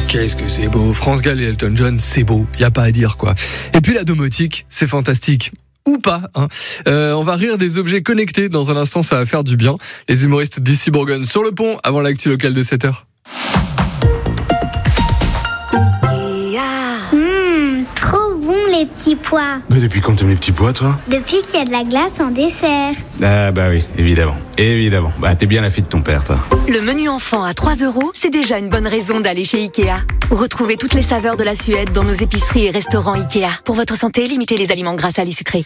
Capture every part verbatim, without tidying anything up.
Qu'est-ce que c'est beau. France Gall et Elton John, c'est beau. Y a pas à dire, quoi. Et puis la domotique, c'est fantastique. Ou pas, hein. Euh, on va rire des objets connectés. Dans un instant, ça va faire du bien. Les humoristes d'Ici Bourgogne sur le pont avant l'actu locale de sept heures. Mmh, trop bon les petits pois. Mais depuis quand t'aimes les petits pois, toi? Depuis qu'il y a de la glace en dessert. Ah bah oui, évidemment. Évidemment. Bah t'es bien la fille de ton père, toi. Le menu enfant à trois euros, c'est déjà une bonne raison d'aller chez Ikea. Retrouvez toutes les saveurs de la Suède dans nos épiceries et restaurants Ikea. Pour votre santé, limitez les aliments gras, salés, sucrés.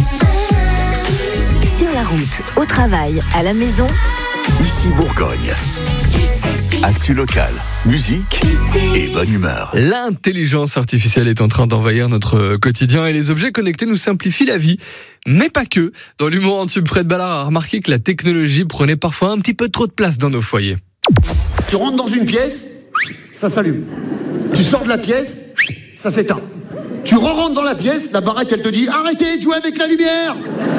Sur la route, au travail, à la maison, Ici Bourgogne. Actu locale, musique et bonne humeur. L'intelligence artificielle est en train d'envahir notre quotidien et les objets connectés nous simplifient la vie. Mais pas que. Dans l'humour en tube, Fred Ballard a remarqué que la technologie prenait parfois un petit peu trop de place dans nos foyers. Tu rentres dans une pièce, ça s'allume. Tu sors de la pièce, ça s'éteint. Tu re-rentres dans la pièce, la baraque elle te dit « Arrêtez de jouer avec la lumière !»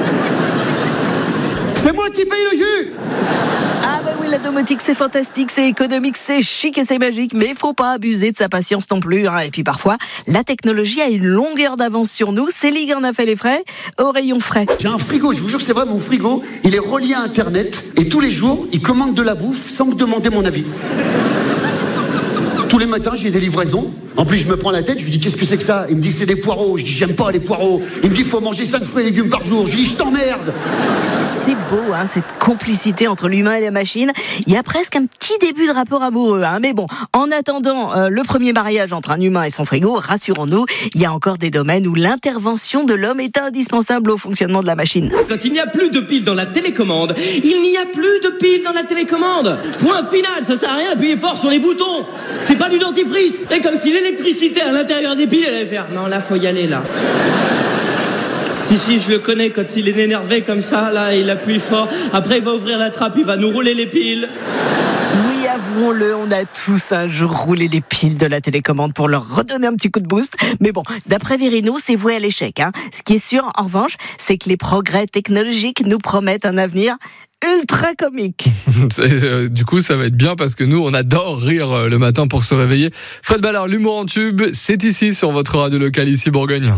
C'est moi qui paye le jus. Ah bah oui, la domotique c'est fantastique, c'est économique, c'est chic et c'est magique, mais il faut pas abuser de sa patience non plus, hein. Et puis parfois, la technologie a une longueur d'avance sur nous. Céline en a fait les frais au rayon frais. J'ai un frigo, je vous jure c'est vrai, mon frigo, il est relié à Internet et tous les jours, il commande de la bouffe sans me demander mon avis. Tous les matins, j'ai des livraisons. En plus, je me prends la tête, je lui dis qu'est-ce que c'est que ça? Il me dit c'est des poireaux. Je dis j'aime pas les poireaux. Il me dit faut manger cinq fruits et légumes par jour. Je lui dis je t'emmerde. C'est beau, hein, cette complicité entre l'humain et la machine. Il y a presque un petit début de rapport amoureux, hein. Mais bon, en attendant euh, le premier mariage entre un humain et son frigo, rassurons-nous, il y a encore des domaines où l'intervention de l'homme est indispensable au fonctionnement de la machine. Quand il n'y a plus de piles dans la télécommande, il n'y a plus de piles dans la télécommande. Point final, ça sert à rien d'appuyer fort sur les boutons. C'est pas du dentifrice. C'est comme si l'électricité à l'intérieur des piles, elle allait faire. Non, là, faut y aller, là. Si, si, je le connais, quand il est énervé comme ça, là, il appuie fort. Après, il va ouvrir la trappe, il va nous rouler les piles. Oui, avouons-le, on a tous un jour roulé les piles de la télécommande pour leur redonner un petit coup de boost. Mais bon, d'après Virino, c'est voué à l'échec, hein. Ce qui est sûr, en revanche, c'est que les progrès technologiques nous promettent un avenir ultra comique. euh, du coup, ça va être bien parce que nous, on adore rire euh, le matin pour se réveiller. Fred Ballard, l'humour en tube, c'est ici sur votre radio locale, Ici Bourgogne.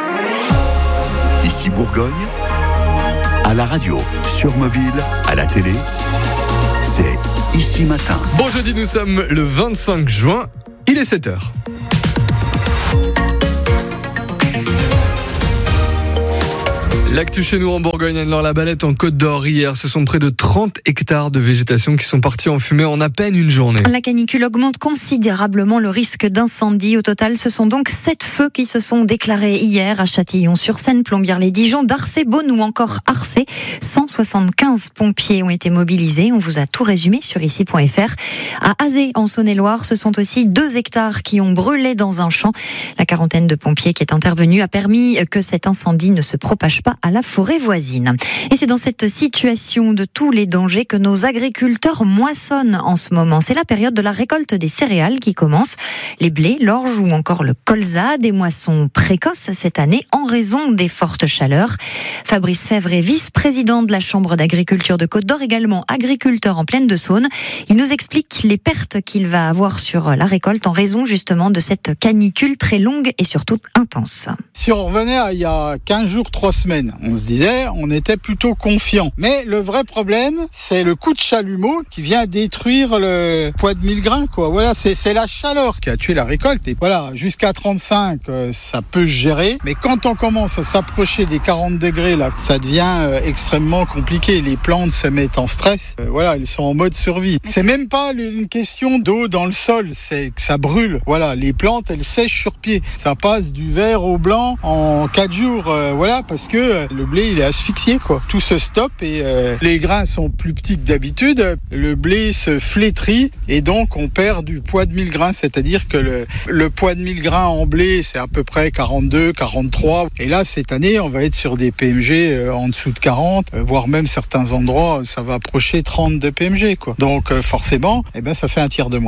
Ici Bourgogne, à la radio, sur mobile, à la télé, c'est Ici Matin. Bon jeudi, nous sommes le vingt-cinq juin, il est sept heures. L'actu chez nous en Bourgogne, Anne-Laure Labalette en Côte d'Or hier, ce sont près de trente hectares de végétation qui sont partis en fumée en à peine une journée. La canicule augmente considérablement le risque d'incendie. Au total, ce sont donc sept feux qui se sont déclarés hier à Châtillon-sur-Seine, Plombières-les-Dijon, Darcey, Beaune ou encore Arcey. cent soixante-quinze pompiers ont été mobilisés. On vous a tout résumé sur ici point f r. À Azé, en Saône-et-Loire, ce sont aussi deux hectares qui ont brûlé dans un champ. La quarantaine de pompiers qui est intervenue a permis que cet incendie ne se propage pas à la forêt voisine. Et c'est dans cette situation de tous les dangers que nos agriculteurs moissonnent en ce moment. C'est la période de la récolte des céréales qui commence. Les blés, l'orge ou encore le colza, des moissons précoces cette année en raison des fortes chaleurs. Fabrice Fèvre est vice-président de la Chambre d'agriculture de Côte d'Or, également agriculteur en Plaine de Saône. Il nous explique les pertes qu'il va avoir sur la récolte en raison justement de cette canicule très longue et surtout intense. Si on revenait à il y a quinze jours, trois semaines, on se disait, on était plutôt confiant. Mais le vrai problème, c'est le coup de chalumeau qui vient détruire le poids de mille grains, quoi. Voilà, c'est, c'est la chaleur qui a tué la récolte. Et voilà, jusqu'à trente-cinq, euh, ça peut se gérer. Mais quand on commence à s'approcher des quarante degrés, là, ça devient euh, extrêmement compliqué. Les plantes se mettent en stress. Euh, voilà, elles sont en mode survie. C'est même pas une question d'eau dans le sol, c'est que ça brûle. Voilà, les plantes, elles sèchent sur pied. Ça passe du vert au blanc en quatre jours. Euh, voilà, parce que euh, le blé, il est asphyxié, quoi. Tout se stoppe et euh, les grains sont plus petits que d'habitude. Le blé se flétrit et donc on perd du poids de mille grains. C'est-à-dire que le, le poids de mille grains en blé, c'est à peu près quarante-deux, quarante-trois. Et là, cette année, on va être sur des P M G euh, en dessous de quarante, euh, voire même certains endroits, ça va approcher trente de P M G, quoi. Donc euh, forcément, eh ben, ça fait un tiers de moins.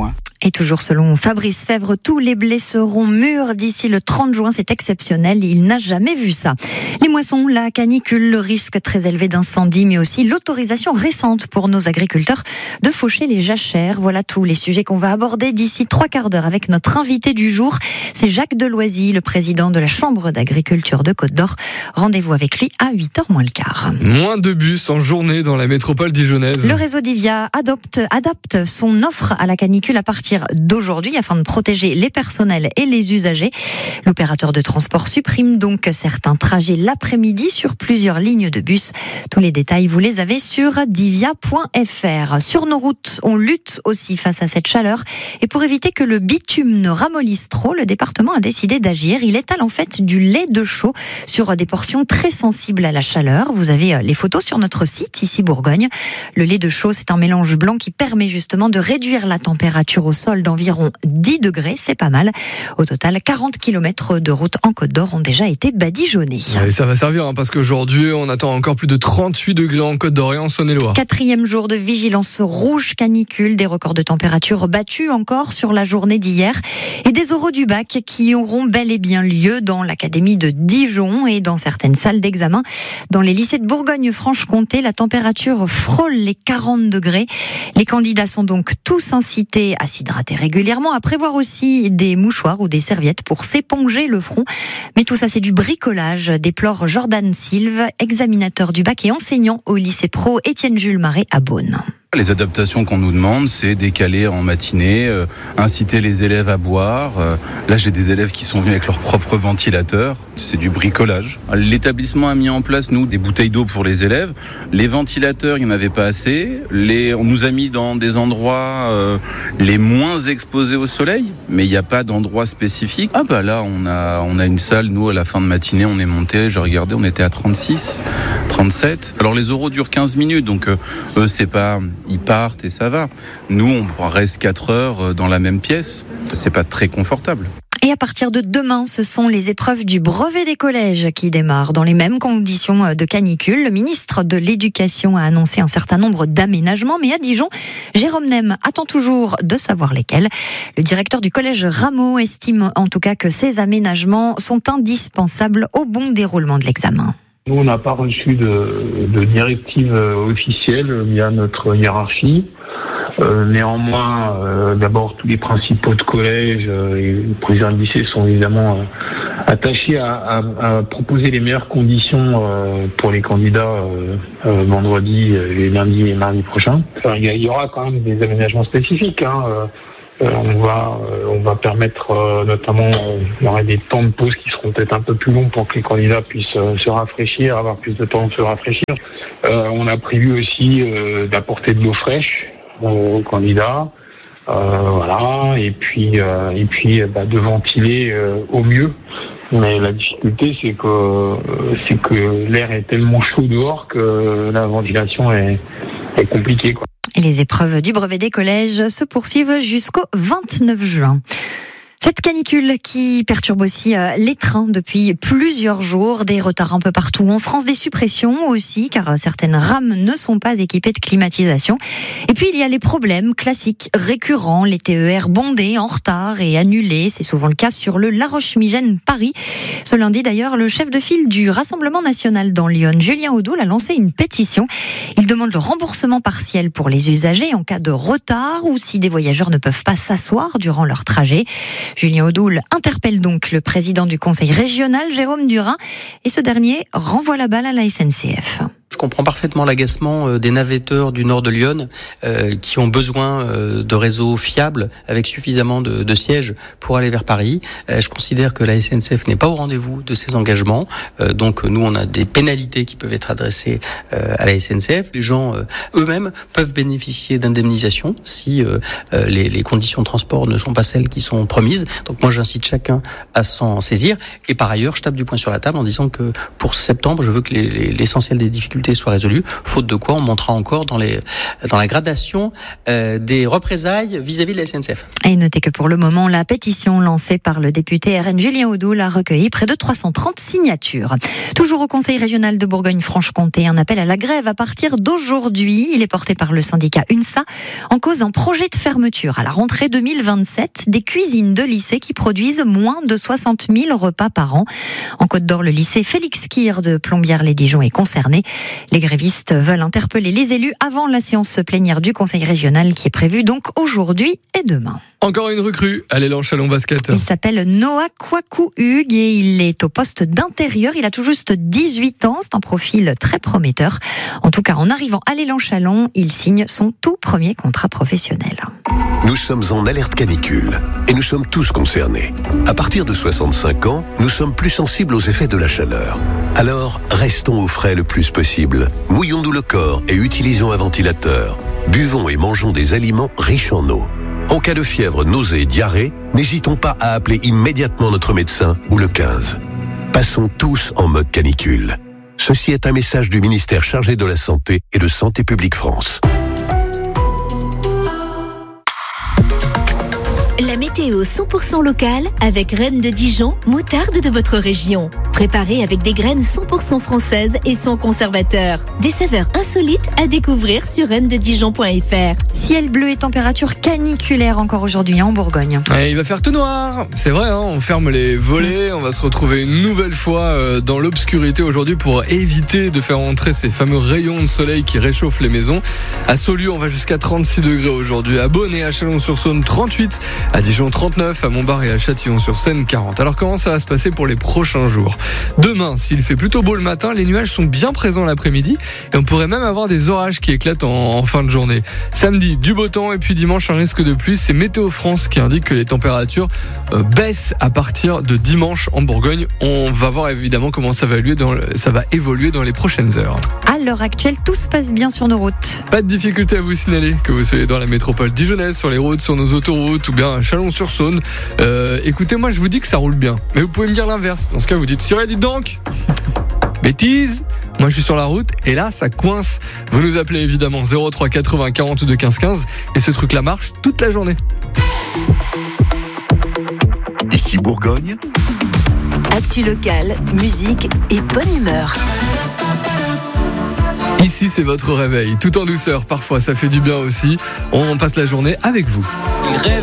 Et toujours selon Fabrice Fèvre, tous les blés seront mûrs d'ici le trente juin. C'est exceptionnel, il n'a jamais vu ça. Les moissons, la canicule, le risque très élevé d'incendie, mais aussi l'autorisation récente pour nos agriculteurs de faucher les jachères. Voilà tous les sujets qu'on va aborder d'ici trois quarts d'heure avec notre invité du jour. C'est Jacques Deloisy, le président de la Chambre d'agriculture de Côte-d'Or. Rendez-vous avec lui à huit heures moins le quart. Moins de bus en journée dans la métropole dijonnaise. Le réseau Divia adopte, adapte son offre à la canicule à partir d'aujourd'hui afin de protéger les personnels et les usagers. L'opérateur de transport supprime donc certains trajets l'après-midi sur plusieurs lignes de bus. Tous les détails, vous les avez sur divia point f r. Sur nos routes, on lutte aussi face à cette chaleur. Et pour éviter que le bitume ne ramollisse trop, le département a décidé d'agir. Il étale en fait du lait de chaux sur des portions très sensibles à la chaleur. Vous avez les photos sur notre site, ici Bourgogne. Le lait de chaux, c'est un mélange blanc qui permet justement de réduire la température au sol d'environ dix degrés. C'est pas mal. Au total, quarante kilomètres de route en Côte d'Or ont déjà été badigeonnés. Ouais, ça va servir, hein, parce qu'aujourd'hui, on attend encore plus de trente-huit degrés en Côte d'Or et en Saône-et-Loire. Quatrième jour de vigilance rouge canicule, des records de température battus encore sur la journée d'hier et des oraux du bac qui auront bel et bien lieu dans l'académie de Dijon et dans certaines salles d'examen. Dans les lycées de Bourgogne-Franche-Comté, la température frôle les quarante degrés. Les candidats sont donc tous incités à s'hydrater régulièrement, à prévoir aussi des mouchoirs ou des serviettes pour s'éponger le front. Mais tout ça, c'est du bricolage, déplore Jordan Silve, examinateur du bac et enseignant au lycée pro Étienne Jules Marais à Beaune. Les adaptations qu'on nous demande, c'est décaler en matinée, euh, inciter les élèves à boire. Euh, là, j'ai des élèves qui sont venus avec leur propre ventilateur. C'est du bricolage. L'établissement a mis en place, nous, des bouteilles d'eau pour les élèves. Les ventilateurs, il n'y en avait pas assez. Les, on nous a mis dans des endroits euh, les moins exposés au soleil, mais il n'y a pas d'endroit spécifique. Ah bah là, on a, on a une salle, nous, à la fin de matinée, on est monté, j'ai regardé, on était à trente-six, trente-sept. Alors les oraux durent quinze minutes, donc euh, eux, c'est pas... Ils partent et ça va. Nous, on reste quatre heures dans la même pièce. C'est pas très confortable. Et à partir de demain, ce sont les épreuves du brevet des collèges qui démarrent dans les mêmes conditions de canicule. Le ministre de l'Éducation a annoncé un certain nombre d'aménagements, mais à Dijon, Jérôme Nem attend toujours de savoir lesquels. Le directeur du collège Rameau estime en tout cas que ces aménagements sont indispensables au bon déroulement de l'examen. Nous, on n'a pas reçu de, de directive officielle via notre hiérarchie. Euh, néanmoins, euh, d'abord, tous les principaux de collège euh, et le président de lycée sont évidemment euh, attachés à, à, à proposer les meilleures conditions euh, pour les candidats euh, euh, vendredi, les lundis et mardi prochains. Enfin, il y, y aura quand même des aménagements spécifiques, hein, euh, Euh, on va euh, on va permettre euh, notamment euh, il y aura des temps de pause qui seront peut-être un peu plus longs pour que les candidats puissent euh, se rafraîchir, avoir plus de temps de se rafraîchir. Euh, on a prévu aussi euh, d'apporter de l'eau fraîche aux candidats, euh, voilà, et puis euh, et puis bah, de ventiler euh, au mieux. Mais la difficulté, c'est que euh, c'est que l'air est tellement chaud dehors que la ventilation est est compliquée, quoi. Et les épreuves du brevet des collèges se poursuivent jusqu'au vingt-neuf juin. Cette canicule qui perturbe aussi les trains depuis plusieurs jours, des retards un peu partout en France, des suppressions aussi, car certaines rames ne sont pas équipées de climatisation. Et puis il y a les problèmes classiques, récurrents, les T E R bondés, en retard et annulés. C'est souvent le cas sur le La Roche-Migène-Paris. Ce lundi d'ailleurs, le chef de file du Rassemblement national dans Lyon, Julien Audoul, a lancé une pétition. Il demande le remboursement partiel pour les usagers en cas de retard ou si des voyageurs ne peuvent pas s'asseoir durant leur trajet. Julien Audoul interpelle donc le président du conseil régional, Jérôme Durin, et ce dernier renvoie la balle à la S N C F. Je comprends parfaitement l'agacement des navetteurs du nord de Lyon euh, qui ont besoin euh, de réseaux fiables avec suffisamment de, de sièges pour aller vers Paris. Euh, je considère que la S N C F n'est pas au rendez-vous de ses engagements. Euh, donc nous, on a des pénalités qui peuvent être adressées euh, à la S N C F. Les gens euh, eux-mêmes peuvent bénéficier d'indemnisation si euh, euh, les, les conditions de transport ne sont pas celles qui sont promises. Donc moi, j'incite chacun à s'en saisir. Et par ailleurs, je tape du poing sur la table en disant que pour septembre, je veux que les, les, l'essentiel des difficultés difficulté soit résolue, faute de quoi on montera encore dans, les, dans la gradation euh, des représailles vis-à-vis de la S N C F. Et notez que pour le moment, la pétition lancée par le député R N Julien Audoul a recueilli près de trois cent trente signatures. Toujours au Conseil régional de Bourgogne-Franche-Comté, un appel à la grève à partir d'aujourd'hui. Il est porté par le syndicat UNSA en cause d'un projet de fermeture à la rentrée deux mille vingt-sept des cuisines de lycée qui produisent moins de soixante mille repas par an. En Côte d'Or, le lycée Félix Kir de Plombières-les-Dijon est concerné. Les grévistes veulent interpeller les élus avant la séance plénière du Conseil régional qui est prévue donc aujourd'hui et demain. Encore une recrue à l'élan Chalon Basket. Il s'appelle Noah Kwaku Hugues et il est au poste d'intérieur. Il a tout juste dix-huit ans. C'est un profil très prometteur. En tout cas, en arrivant à l'élan Chalon, il signe son tout premier contrat professionnel. Nous sommes en alerte canicule et nous sommes tous concernés. À partir de soixante-cinq ans, nous sommes plus sensibles aux effets de la chaleur. Alors, restons au frais le plus possible. Mouillons-nous le corps et utilisons un ventilateur. Buvons et mangeons des aliments riches en eau. En cas de fièvre, nausée et diarrhée, n'hésitons pas à appeler immédiatement notre médecin ou le quinze. Passons tous en mode canicule. Ceci est un message du ministère chargé de la Santé et de Santé publique France. La météo cent pour cent locale avec Reine de Dijon, moutarde de votre région. Préparée avec des graines cent pour cent françaises et sans conservateur. Des saveurs insolites à découvrir sur reine de dijon point f r. Ciel bleu et température caniculaire encore aujourd'hui en Bourgogne. Et il va faire tout noir, c'est vrai, hein, on ferme les volets, on va se retrouver une nouvelle fois dans l'obscurité aujourd'hui pour éviter de faire entrer ces fameux rayons de soleil qui réchauffent les maisons. À Saulieu, on va jusqu'à trente-six degrés aujourd'hui, à Beaune et à Chalon-sur-Saône trente-huit, à Dijon trente-neuf, à Montbard et à Châtillon-sur-Seine quarante. Alors comment ça va se passer pour les prochains jours ? Demain, s'il fait plutôt beau le matin, les nuages sont bien présents l'après-midi et on pourrait même avoir des orages qui éclatent en, en fin de journée. Samedi, du beau temps et puis dimanche, un risque de pluie. C'est Météo France qui indique que les températures euh, baissent à partir de dimanche en Bourgogne. On va voir évidemment comment ça va évoluer dans, le, ça va évoluer dans les prochaines heures. À l'heure actuelle, tout se passe bien sur nos routes. Pas de difficulté à vous signaler que vous soyez dans la métropole dijonnaise, sur les routes, sur nos autoroutes ou bien à Chalon-sur-Saône. Euh, écoutez, moi je vous dis que ça roule bien, mais vous pouvez me dire l'inverse. Dans ce cas, vous dites Cyril, dites donc bêtise, moi je suis sur la route et là ça coince. Vous nous appelez évidemment zéro trois quatre-vingts quarante-deux quinze quinze et ce truc là marche toute la journée. Ici Bourgogne. Actu locale, musique et bonne humeur. Ici c'est votre réveil, tout en douceur, parfois ça fait du bien aussi. On passe la journée avec vous. Il rêve